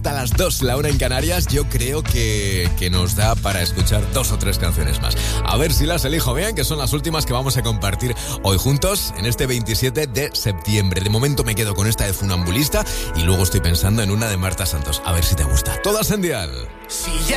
hasta las 2, la 1 en Canarias. Yo creo que nos da para escuchar 2 o 3 canciones más. A ver si las elijo bien, que son las últimas que vamos a compartir hoy juntos en este 27 de septiembre. De momento me quedo con esta de Funambulista y luego estoy pensando en una de Marta Santos. A ver si te gusta. Todas en Dial. Si